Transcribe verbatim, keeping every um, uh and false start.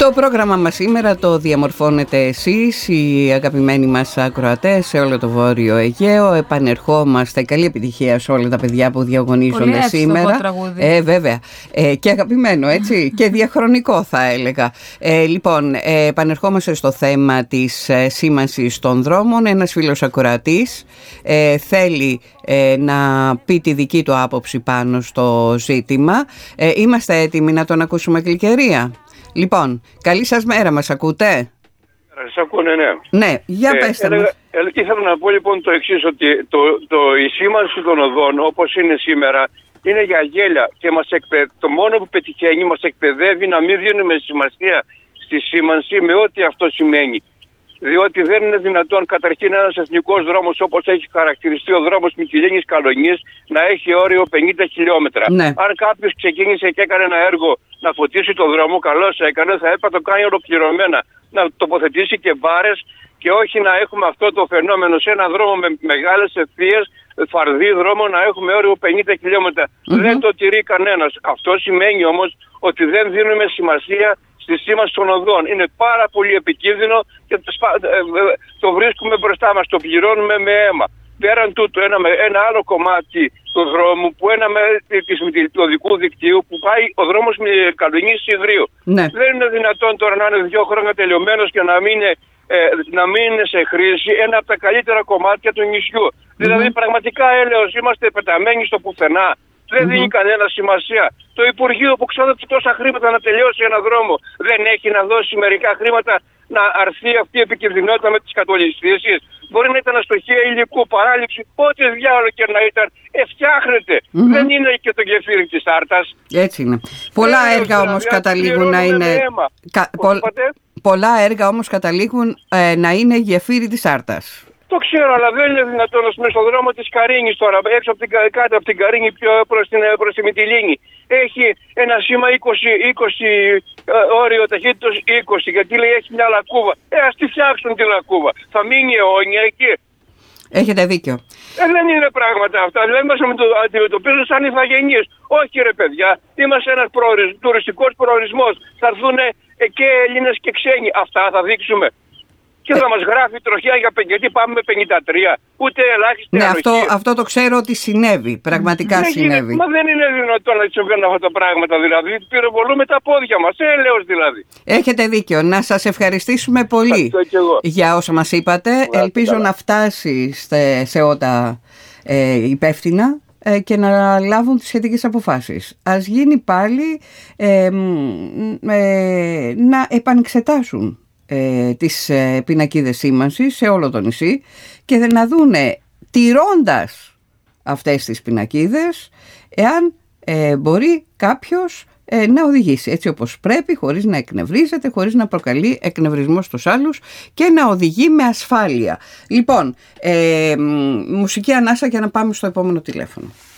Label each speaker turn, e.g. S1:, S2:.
S1: Το πρόγραμμα μας σήμερα το διαμορφώνετε εσείς, οι αγαπημένοι μας ακροατές σε όλο το Βόρειο Αιγαίο. Επανερχόμαστε. Καλή επιτυχία σε όλα τα παιδιά που διαγωνίζονται σήμερα. Ε, βέβαια. Ε, και αγαπημένο, έτσι. Και διαχρονικό, θα έλεγα. Ε, λοιπόν, ε, επανερχόμαστε στο θέμα της ε, σήμανσης των δρόμων. Ένας φίλος ακροατής ε, θέλει ε, να πει τη δική του άποψη πάνω στο ζήτημα. Ε, είμαστε έτοιμοι να τον ακούσουμε, Γλυκερία? Λοιπόν, καλή σας μέρα, μας ακούτε?
S2: Σας ακούω, ναι, ναι.
S1: Ναι, για ε, πέστε
S2: έλεγα,
S1: μας.
S2: Ε, ήθελα να πω λοιπόν το εξής, ότι το, το, η σήμανση των οδών όπως είναι σήμερα είναι για γέλια και μας εκπαι... το μόνο που πετυχαίνει μας εκπαιδεύει να μην δίνουμε σημασία στη σήμανση με ό,τι αυτό σημαίνει. Διότι δεν είναι δυνατόν καταρχήν ένας εθνικός δρόμος όπως έχει χαρακτηριστεί ο δρόμος Μυτιλήνης Καλονής να έχει όριο πενήντα χιλιόμετρα.
S1: Ναι.
S2: Αν κάποιος ξεκίνησε και έκανε ένα έργο να φωτίσει το δρόμο, καλώς έκανε, θα έπρεπε να το κάνει ολοκληρωμένα. Να τοποθετήσει και μπάρες και όχι να έχουμε αυτό το φαινόμενο σε ένα δρόμο με μεγάλες ευθείες, φαρδί δρόμο, να έχουμε όριο πενήντα χιλιόμετρα. Mm-hmm. Δεν το τηρεί κανένας. Αυτό σημαίνει όμως ότι δεν δίνουμε σημασία στη σήμανση των οδών. Είναι πάρα πολύ επικίνδυνο και το βρίσκουμε μπροστά μας, το πληρώνουμε με αίμα. Πέραν τούτου, ένα, ένα άλλο κομμάτι του δρόμου, που ένα μέρος του οδικού δικτύου που πάει ο δρόμος με Καλονής Ιδρύου. Ναι. Δεν είναι δυνατόν τώρα να είναι δύο χρόνια τελειωμένος και να μην είναι, ε, να μην είναι σε χρήση ένα από τα καλύτερα κομμάτια του νησιού. Mm-hmm. Δηλαδή πραγματικά έλεος, είμαστε πεταμένοι στο πουθενά. Δεν mm-hmm. δίνει κανένα σημασία. Το Υπουργείο που ξόδεψε τόσα χρήματα να τελειώσει ένα δρόμο δεν έχει να δώσει μερικά χρήματα να αρθεί αυτή η επικινδυνότητα με τις κατολιστήσεις? Μπορεί να ήταν αστοχία υλικού, παράληψη, ό,τι διάολο και να ήταν, εφτιάχνεται. Mm-hmm. Δεν είναι και το γεφύρι της Άρτας.
S1: Έτσι είναι. Πολλά ε, έργα όμως καταλήγουν να είναι... Κα... Πο... Πολλά έργα όμως καταλήγουν ε, να είναι γεφύρι της Άρτας.
S2: Το ξέρω, αλλά δεν είναι δυνατόν να πούμε στον δρόμο της Καρίνης τώρα, έξω από την, κάτω από την Καρίνη πιο προς, την, προς τη Μυτιλήνη. Έχει ένα σήμα είκοσι, είκοσι ε, όριο ταχύτητος είκοσι, γιατί λέει έχει μια λακκούβα. Ε, ας τη φτιάξουν τη λακκούβα. Θα μείνει αιώνια εκεί.
S1: Έχετε δίκιο.
S2: Ε, δεν είναι πράγματα αυτά. Δεν μας αντιμετωπίζουν σαν ηθαγενείς. Όχι ρε παιδιά, είμαστε ένας προορισ... τουριστικός προορισμός. Θα έρθουν και Έλληνες και ξένοι. Αυτά θα δείξουμε. Και θα μας γράφει τροχιά για γιατί πάμε με πενήντα τρία. Ούτε ελάχιστη
S1: ναι,
S2: ανοχή.
S1: αυτό, αυτό το ξέρω ότι συνέβη. Πραγματικά
S2: δεν
S1: συνέβη.
S2: Είναι, μα δεν είναι δυνατόν να συμβαίνουν αυτά τα πράγματα. Δηλαδή, πυροβολούμε τα πόδια μας. Έλεος δηλαδή.
S1: Έχετε δίκιο. Να σας ευχαριστήσουμε πολύ για όσα μας είπατε. Λάτε, Ελπίζω καλά. να φτάσει σε, σε ότα ε, υπεύθυνα ε, και να λάβουν τις σχετικές αποφάσεις. Ας γίνει πάλι ε, ε, να επανεξετάσουν Ε, τις ε, πινακίδες σήμανσης σε όλο το νησί και να δούνε, τηρώντας αυτές τις πινακίδες, εάν ε, μπορεί κάποιος ε, να οδηγήσει έτσι όπως πρέπει, χωρίς να εκνευρίζεται, χωρίς να προκαλεί εκνευρισμό στους άλλους και να οδηγεί με ασφάλεια. Λοιπόν, ε, μουσική ανάσα για να πάμε στο επόμενο τηλέφωνο.